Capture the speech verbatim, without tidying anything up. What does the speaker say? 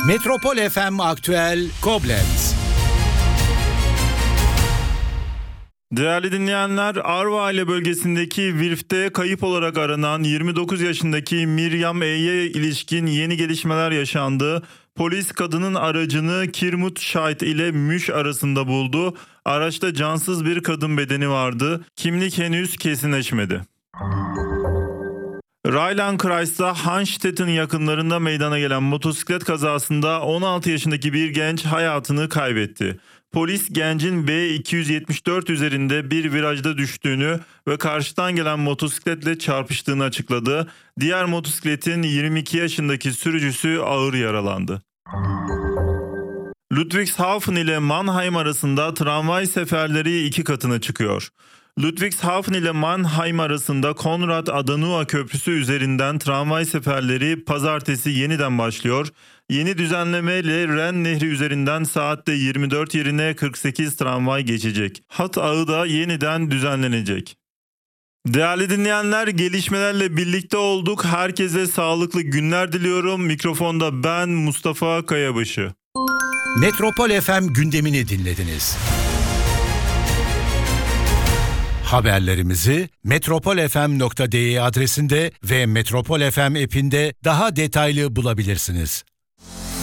Metropol F M Aktüel Koblenz. Değerli dinleyenler, Arva Aile bölgesindeki Virf'te kayıp olarak aranan yirmi dokuz yaşındaki Miriam E'ye ilişkin yeni gelişmeler yaşandı. Polis kadının aracını Kirmut Şahit ile Müş arasında buldu. Araçta cansız bir kadın bedeni vardı. Kimlik henüz kesinleşmedi. Rheinland-Kreis'ta Hanstetten yakınlarında meydana gelen motosiklet kazasında on altı yaşındaki bir genç hayatını kaybetti. Polis gencin B iki yüz yetmiş dört üzerinde bir virajda düştüğünü ve karşıdan gelen motosikletle çarpıştığını açıkladı. Diğer motosikletin yirmi iki yaşındaki sürücüsü ağır yaralandı. Ludwigshafen ile Mannheim arasında tramvay seferleri iki katına çıkıyor. Ludwigshafen ile Mannheim arasında Konrad Adenauer Köprüsü üzerinden tramvay seferleri pazartesi yeniden başlıyor. Yeni düzenlemeyle Ren Nehri üzerinden saatte yirmi dört yerine kırk sekiz tramvay geçecek. Hat ağı da yeniden düzenlenecek. Değerli dinleyenler, gelişmelerle birlikte olduk. Herkese sağlıklı günler diliyorum. Mikrofonda ben Mustafa Kayabaşı. Metropol F M gündemini dinlediniz. Haberlerimizi metropol f m nokta d e adresinde ve Metropol F M app'inde daha detaylı bulabilirsiniz.